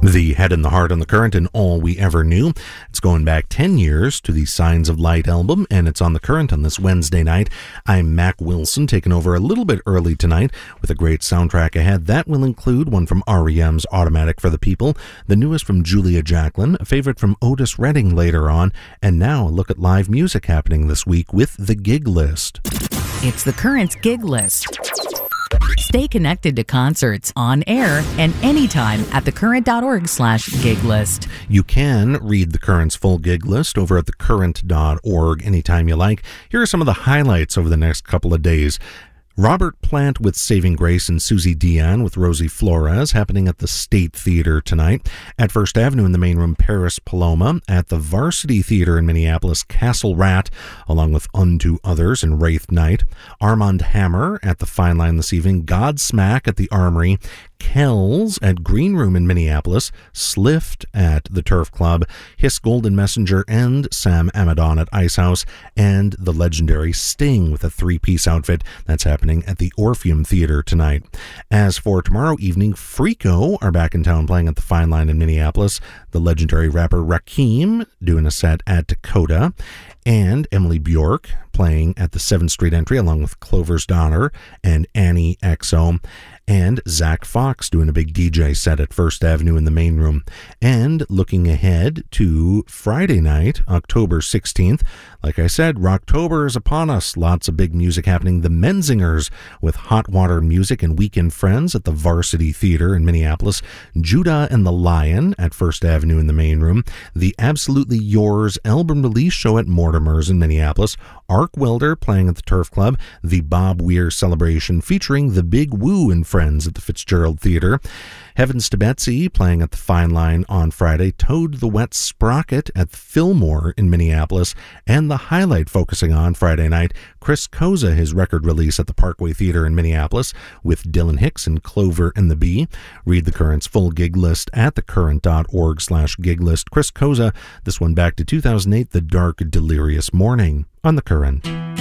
The Head and the Heart on the Current and All We Ever Knew. It's going back 10 years to the Signs of Light album, and it's on the Current on this Wednesday night. I'm Mac Wilson, taking over a little bit early tonight with a great soundtrack ahead. That will include one from R.E.M's Automatic for the People, the newest from Julia Jacklin, a favorite from Otis Redding later on, and now a look at live music happening this week with the Gig List. It's the Current's Gig List. Stay connected to concerts on air and anytime at thecurrent.org/gig list. You can read the Current's full gig list over at thecurrent.org anytime you like. Here are some of the highlights over the next couple of days. Robert Plant with Saving Grace and Susie Dion with Rosie Flores happening at the State Theater tonight. At First Avenue in the main room, Paris Paloma. At the Varsity Theater in Minneapolis, Castle Rat, along with Unto Others and Wraith Night. Armand Hammer at the Fine Line this evening. Godsmack at the Armory. Kells at Green Room in Minneapolis, Slift at the Turf Club, Hiss Golden Messenger and Sam Amadon at Ice House, and the legendary Sting with a three-piece outfit. That's happening at the Orpheum Theater tonight. As for tomorrow evening, Freako are back in town playing at the Fine Line in Minneapolis, the legendary rapper Rakim doing a set at Dakota, and Emily Bjork playing at the 7th Street Entry along with Clover's Daughter and Annie XO, and Zach Fox doing a big DJ set at First Avenue in the main room. And looking ahead to Friday night, October 16th, like I said, Rocktober is upon us. Lots of big music happening. The Menzingers with Hot Water Music and Weekend Friends at the Varsity Theater in Minneapolis. Judah and the Lion at First Avenue in the main room. The Absolutely Yours album release show at Mortimer's in Minneapolis. Ark Welder playing at the Turf Club. The Bob Weir celebration featuring the Big Woo and Friends at the Fitzgerald Theater. Heavens to Betsy playing at the Fine Line on Friday. Toad the Wet Sprocket at Fillmore in Minneapolis. And the highlight focusing on Friday night, Chris Koza, his record release at the Parkway Theater in Minneapolis with Dylan Hicks and Clover and the Bee. Read the Current's full gig list at thecurrent.org/gig list. Chris Koza, this one back to 2008, The Dark Delirious Morning on the Current.